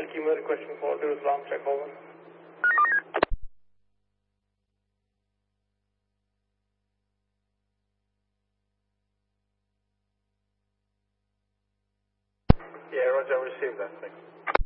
Kima requesting for the Islam check over. Yeah, Roger, I received that, thanks.